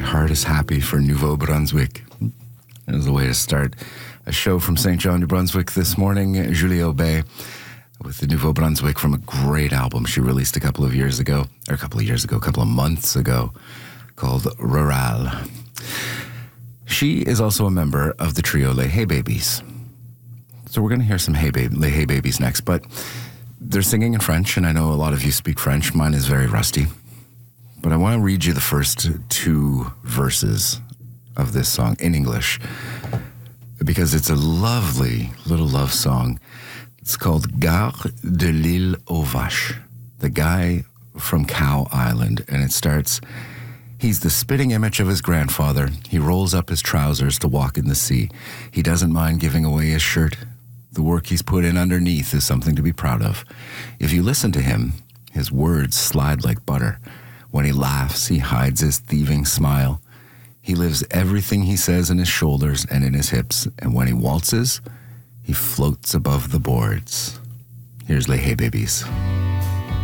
heart is happy for Nouveau Brunswick. It was a way to start a show from St. John, New Brunswick this morning. Julie Aubé with the Nouveau Brunswick from a great album she released a couple of months ago, called Rural. She is also a member of the trio Les Hey Babies. So we're going to hear some Les Hey Babies next, but they're singing in French, and I know a lot of you speak French. Mine is very rusty. But I want to read you the first two verses of this song in English, because it's a lovely little love song. It's called Gare de l'Île aux Vaches, the guy from Cow Island, and it starts, he's the spitting image of his grandfather. He rolls up his trousers to walk in the sea. He doesn't mind giving away his shirt. The work he's put in underneath is something to be proud of. If you listen to him, his words slide like butter. When he laughs, he hides his thieving smile. He lives everything he says in his shoulders and in his hips, and when he waltzes, he floats above the boards. Here's Les Hey Babies.